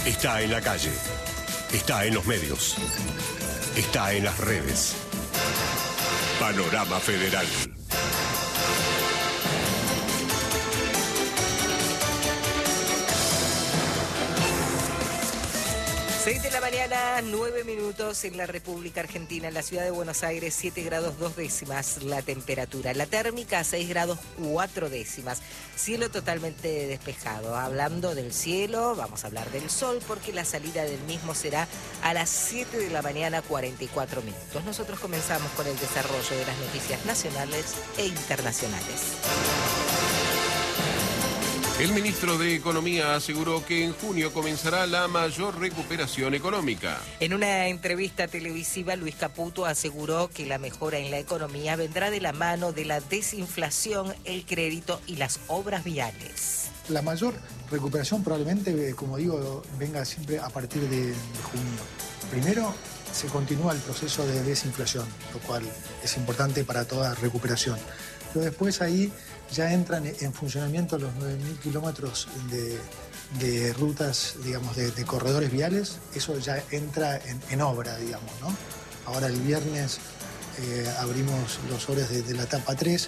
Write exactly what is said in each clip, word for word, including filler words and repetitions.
Está en la calle, está en los medios, está en las redes. Panorama Federal. seis de la mañana, nueve minutos en la República Argentina, en la ciudad de Buenos Aires, siete grados dos décimas la temperatura. La térmica, seis grados cuatro décimas. Cielo totalmente despejado. Hablando del cielo, vamos a hablar del sol, porque la salida del mismo será a las siete de la mañana, cuarenta y cuatro minutos. Nosotros comenzamos con el desarrollo de las noticias nacionales e internacionales. El ministro de Economía aseguró que en junio comenzará la mayor recuperación económica. En una entrevista televisiva, Luis Caputo aseguró que la mejora en la economía vendrá de la mano de la desinflación, el crédito y las obras viales. La mayor recuperación probablemente, como digo, venga siempre a partir de, de junio. Primero, se continúa el proceso de desinflación, lo cual es importante para toda recuperación. Pero después ahí ya entran en funcionamiento los nueve mil kilómetros de, de rutas, digamos, de, de corredores viales. Eso ya entra en, en obra, digamos, ¿no? Ahora el viernes eh, abrimos los sobres de, de la etapa tres.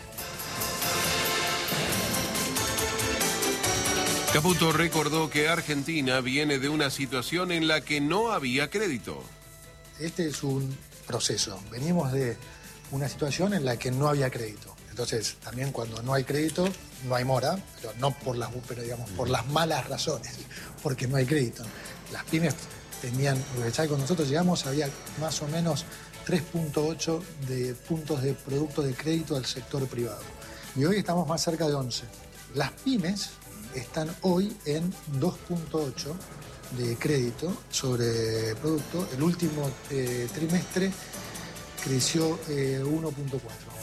Caputo recordó que Argentina viene de una situación en la que no había crédito. Este es un proceso. Venimos de una situación en la que no había crédito. Entonces, también cuando no hay crédito, no hay mora, pero no por las, pero digamos, por las malas razones, porque no hay crédito. Las pymes tenían, ya con nosotros llegamos, había más o menos tres punto ocho de puntos de producto de crédito al sector privado. Y hoy estamos más cerca de once. Las pymes están hoy en dos punto ocho de crédito sobre producto. El último eh, trimestre creció eh, uno punto cuatro.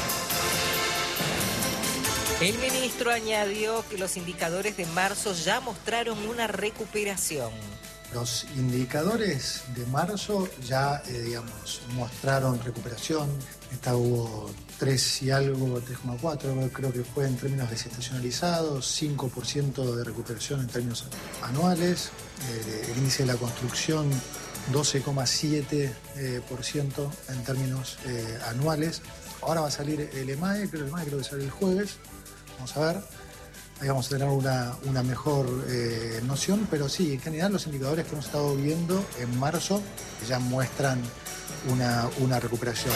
El ministro añadió que los indicadores de marzo ya mostraron una recuperación. Los indicadores de marzo ya, eh, digamos, mostraron recuperación. Esta hubo tres y algo, tres coma cuatro, creo que fue en términos desestacionalizados, cinco por ciento de recuperación en términos anuales. Eh, el índice de la construcción, doce coma siete por ciento en términos eh, anuales. Ahora va a salir el EMAE, creo, el EMAE creo que sale el jueves. Vamos a ver, ahí vamos a tener una, una mejor eh, noción, pero sí, en general los indicadores que hemos estado viendo en marzo ya muestran una, una recuperación.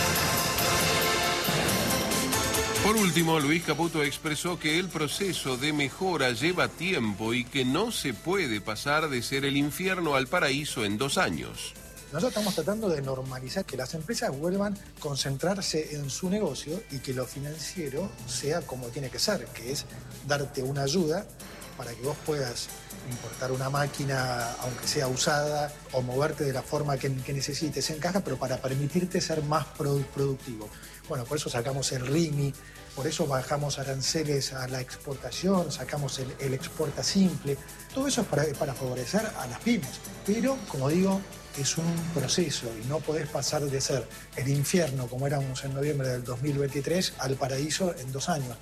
Por último, Luis Caputo expresó que el proceso de mejora lleva tiempo y que no se puede pasar de ser el infierno al paraíso en dos años. Nosotros estamos tratando de normalizar que las empresas vuelvan a concentrarse en su negocio y que lo financiero sea como tiene que ser, que es darte una ayuda para que vos puedas importar una máquina, aunque sea usada, o moverte de la forma que, que necesites en caja, pero para permitirte ser más produ- productivo. Bueno, por eso sacamos el R I M I, por eso bajamos aranceles a la exportación, sacamos el, el exporta simple. Todo eso es para, para favorecer a las pymes. Pero, como digo, es un proceso y no podés pasar de ser el infierno, como éramos en noviembre del dos mil veintitrés, al paraíso en dos años.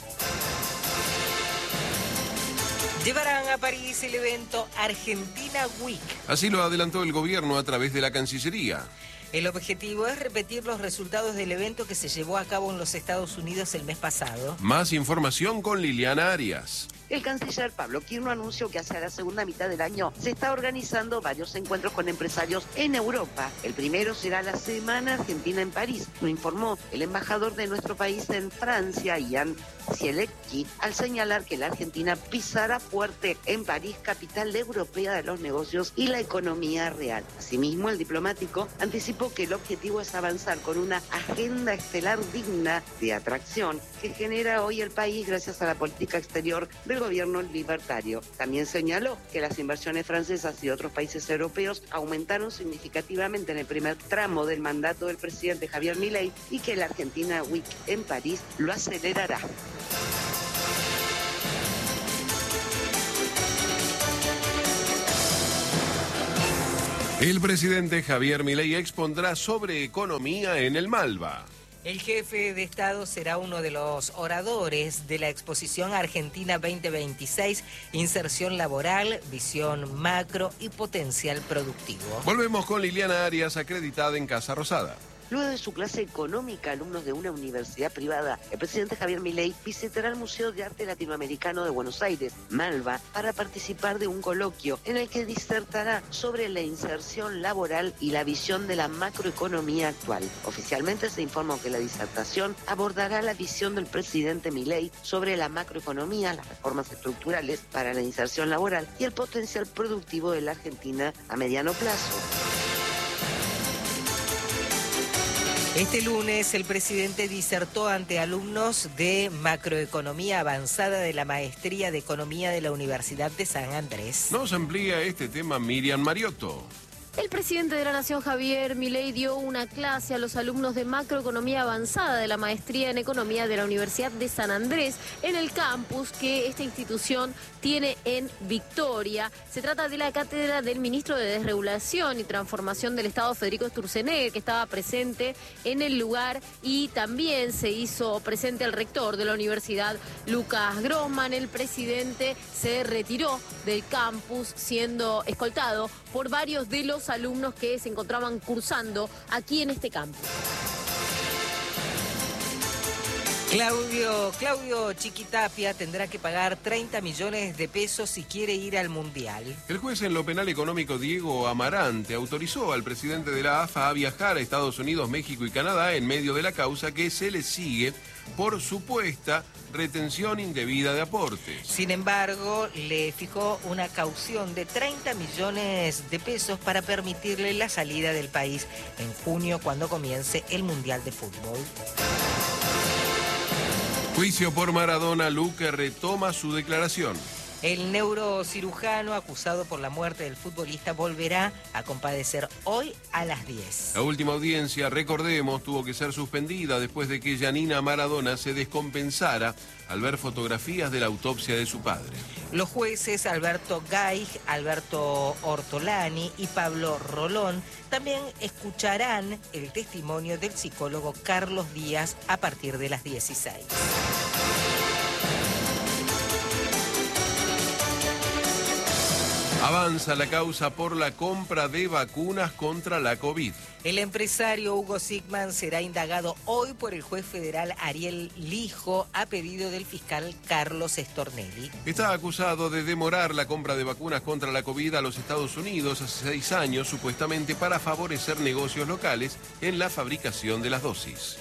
Llevarán a París el evento Argentina Week. Así lo adelantó el gobierno a través de la Cancillería. El objetivo es repetir los resultados del evento que se llevó a cabo en los Estados Unidos el mes pasado. Más información con Liliana Arias. El canciller Pablo Quirno anunció que hacia la segunda mitad del año se está organizando varios encuentros con empresarios en Europa. El primero será la Semana Argentina en París, lo informó el embajador de nuestro país en Francia, Ian Zielecki, al señalar que la Argentina pisará fuerte en París, capital europea de los negocios y la economía real. Asimismo, el diplomático anticipó que el objetivo es avanzar con una agenda estelar digna de atracción que genera hoy el país gracias a la política exterior del gobierno libertario. También señaló que las inversiones francesas y otros países europeos aumentaron significativamente en el primer tramo del mandato del presidente Javier Milei y que la Argentina Week en París lo acelerará. El presidente Javier Milei expondrá sobre economía en el Malva. El jefe de Estado será uno de los oradores de la exposición Argentina veinte veintiséis, Inserción Laboral, Visión Macro y Potencial Productivo. Volvemos con Liliana Arias, acreditada en Casa Rosada. Luego de su clase económica, alumnos de una universidad privada, el presidente Javier Milei visitará el Museo de Arte Latinoamericano de Buenos Aires, Malva, para participar de un coloquio en el que disertará sobre la inserción laboral y la visión de la macroeconomía actual. Oficialmente se informó que la disertación abordará la visión del presidente Milei sobre la macroeconomía, las reformas estructurales para la inserción laboral y el potencial productivo de la Argentina a mediano plazo. Este lunes el presidente disertó ante alumnos de macroeconomía avanzada de la Maestría de Economía de la Universidad de San Andrés. Nos amplía este tema Miriam Mariotto. El presidente de la Nación, Javier Milei, dio una clase a los alumnos de macroeconomía avanzada de la Maestría en Economía de la Universidad de San Andrés en el campus que esta institución tiene en Victoria. Se trata de la cátedra del ministro de Desregulación y Transformación del Estado, Federico Sturzenegger, que estaba presente en el lugar, y también se hizo presente el rector de la universidad, Lucas Grossman. El presidente se retiró del campus siendo escoltado por varios de los alumnos que se encontraban cursando aquí en este campus. Claudio, Claudio Chiquitapia tendrá que pagar treinta millones de pesos si quiere ir al Mundial. El juez en lo penal económico Diego Amarante autorizó al presidente de la A F A a viajar a Estados Unidos, México y Canadá en medio de la causa que se le sigue por supuesta retención indebida de aportes. Sin embargo, le fijó una caución de treinta millones de pesos para permitirle la salida del país en junio, cuando comience el Mundial de Fútbol. Juicio por Maradona, Luque retoma su declaración. El neurocirujano acusado por la muerte del futbolista volverá a comparecer hoy a las diez. La última audiencia, recordemos, tuvo que ser suspendida después de que Giannina Maradona se descompensara al ver fotografías de la autopsia de su padre. Los jueces Alberto Gaig, Alberto Ortolani y Pablo Rolón también escucharán el testimonio del psicólogo Carlos Díaz a partir de las dieciséis. Avanza la causa por la compra de vacunas contra la COVID. El empresario Hugo Sigman será indagado hoy por el juez federal Ariel Lijo a pedido del fiscal Carlos Stornelli. Está acusado de demorar la compra de vacunas contra la COVID a los Estados Unidos hace seis años, supuestamente para favorecer negocios locales en la fabricación de las dosis.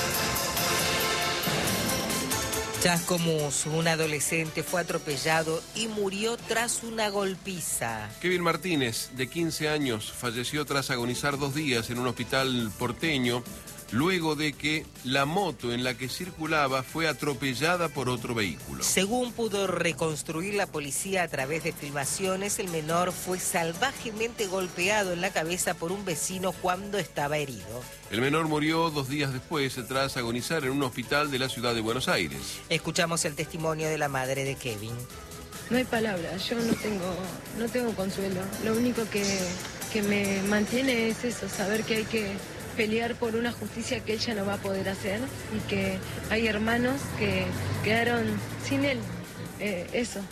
Chascomús, un adolescente fue atropellado y murió tras una golpiza. Kevin Martínez, de quince años, falleció tras agonizar dos días en un hospital porteño, luego de que la moto en la que circulaba fue atropellada por otro vehículo. Según pudo reconstruir la policía a través de filmaciones, el menor fue salvajemente golpeado en la cabeza por un vecino cuando estaba herido. El menor murió dos días después tras agonizar en un hospital de la ciudad de Buenos Aires. Escuchamos el testimonio de la madre de Kevin. No hay palabras, yo no tengo, no tengo consuelo. Lo único que, que me mantiene es eso, saber que hay que pelear por una justicia que él ya no va a poder hacer y que hay hermanos que quedaron sin él. Eh, eso.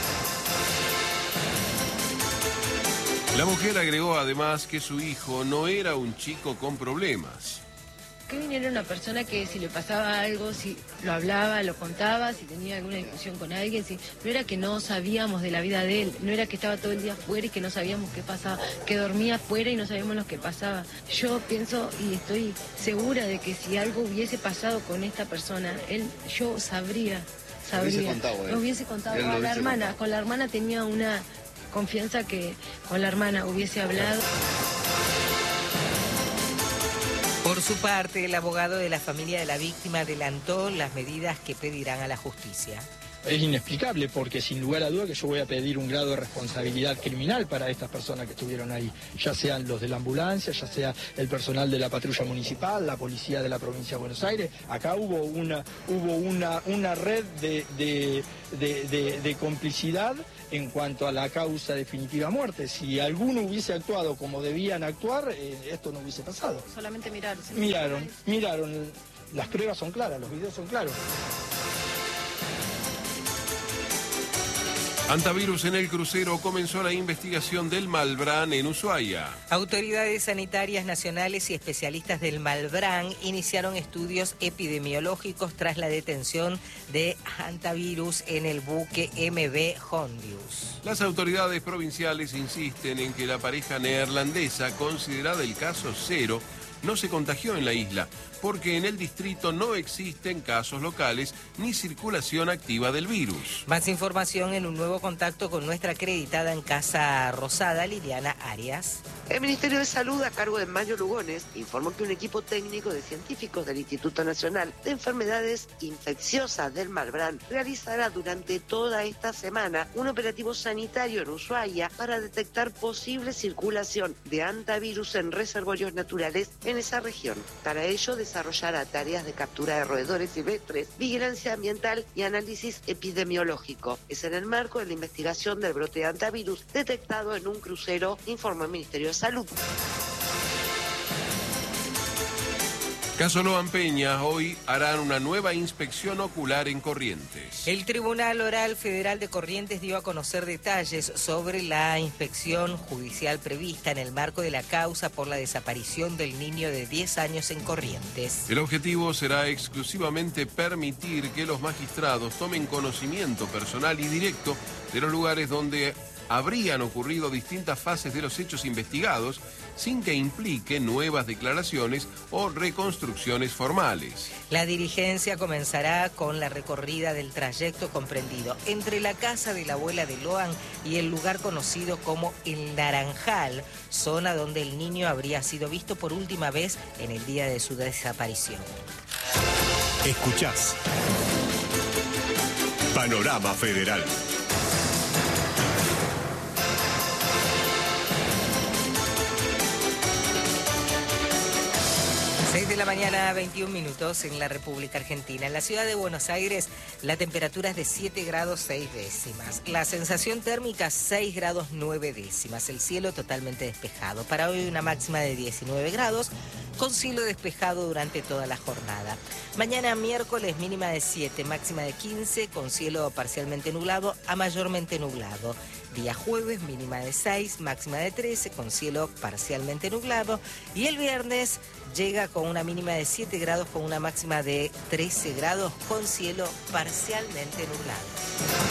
La mujer agregó además que su hijo no era un chico con problemas. Kevin era una persona que si le pasaba algo, si lo hablaba, lo contaba, si tenía alguna discusión con alguien, si, no era que no sabíamos de la vida de él, no era que estaba todo el día afuera y que no sabíamos qué pasaba, que dormía afuera y no sabíamos lo que pasaba. Yo pienso y estoy segura de que si algo hubiese pasado con esta persona, él, yo sabría, sabría. Hubiese contado, ¿eh? Lo hubiese contado Él a lo la hubiese hermana, contado. con la hermana tenía una confianza que con la hermana hubiese hablado. Por su parte, el abogado de la familia de la víctima adelantó las medidas que pedirán a la justicia. Es inexplicable porque sin lugar a duda que yo voy a pedir un grado de responsabilidad criminal para estas personas que estuvieron ahí, ya sean los de la ambulancia, ya sea el personal de la patrulla municipal, la policía de la provincia de Buenos Aires. Acá hubo una, hubo una, una red de, de, de, de, de complicidad en cuanto a la causa definitiva muerte. Si alguno hubiese actuado como debían actuar, eh, esto no hubiese pasado. Solamente mirar. Miraron, miraron. las pruebas son claras, los videos son claros. Antivirus en el crucero, comenzó la investigación del Malbrán en Ushuaia. Autoridades sanitarias nacionales y especialistas del Malbrán iniciaron estudios epidemiológicos tras la detención de Antivirus en el buque M V Hondius. Las autoridades provinciales insisten en que la pareja neerlandesa, considerada el caso cero, no se contagió en la isla, porque en el distrito no existen casos locales ni circulación activa del virus. Más información en un nuevo contacto con nuestra acreditada en Casa Rosada, Liliana Arias. El Ministerio de Salud, a cargo de Mario Lugones, informó que un equipo técnico de científicos del Instituto Nacional de Enfermedades Infecciosas del Malbrán realizará durante toda esta semana un operativo sanitario en Ushuaia para detectar posible circulación de antivirus en reservorios naturales en esa región. Para ello, desarrollará tareas de captura de roedores silvestres, vigilancia ambiental y análisis epidemiológico. Es en el marco de la investigación del brote de antivirus detectado en un crucero, informó el Ministerio de Salud. Caso Loan Peña, hoy harán una nueva inspección ocular en Corrientes. El Tribunal Oral Federal de Corrientes dio a conocer detalles sobre la inspección judicial prevista en el marco de la causa por la desaparición del niño de diez años en Corrientes. El objetivo será exclusivamente permitir que los magistrados tomen conocimiento personal y directo de los lugares donde habrían ocurrido distintas fases de los hechos investigados sin que implique nuevas declaraciones o reconstrucciones formales. La dirigencia comenzará con la recorrida del trayecto comprendido entre la casa de la abuela de Loan y el lugar conocido como El Naranjal, zona donde el niño habría sido visto por última vez en el día de su desaparición. Escuchás Panorama Federal. seis de la mañana, veintiún minutos en la República Argentina. En la ciudad de Buenos Aires, la temperatura es de siete grados seis décimas. La sensación térmica, seis grados nueve décimas. El cielo totalmente despejado. Para hoy una máxima de diecinueve grados, con cielo despejado durante toda la jornada. Mañana miércoles, mínima de siete, máxima de quince, con cielo parcialmente nublado a mayormente nublado. Día jueves, mínima de seis, máxima de trece, con cielo parcialmente nublado. Y el viernes llega con una mínima de siete grados, con una máxima de trece grados, con cielo parcialmente nublado.